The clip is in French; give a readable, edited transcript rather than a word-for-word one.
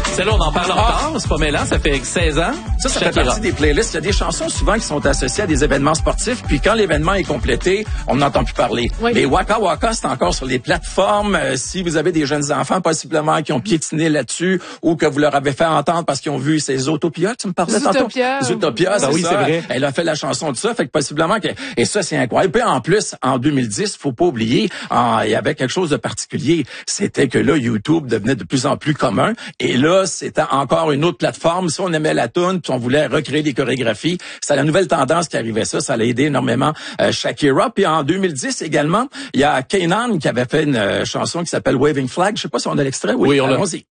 Celle-là, on en parle encore. C'est pas mêlant. Ça fait 16 ans. Ça fait partie des playlists. Il y a des chansons souvent qui sont associées à des événements sportifs. Puis quand l'événement est complété, on n'entend plus parler. Oui. Les Waka Waka, c'est encore sur les plateformes. Si vous avez des jeunes enfants, possiblement, qui ont piétiné là-dessus ou que vous leur avez fait entendre parce qu'ils ont vu ces Zootopia, tu me parlais tantôt? Zootopia, c'est oui, ça. C'est vrai. Elle a fait la chanson de ça. Fait que possiblement que, et ça, c'est incroyable. Puis en plus, en 2010, faut pas oublier, il y avait quelque chose de particulier. C'était que là, YouTube devenait de plus en plus commun. Et là, c'était encore une autre plateforme. Si on aimait la toune, puis on voulait recréer des chorégraphies, c'est la nouvelle tendance qui arrivait ça. Ça l'a aidé énormément Shakira. Puis en 2010 également, il y a Kanan qui avait fait une chanson qui s'appelle Waving Flag. Je sais pas si on a l'extrait. Oui, on l'a. Allons-y.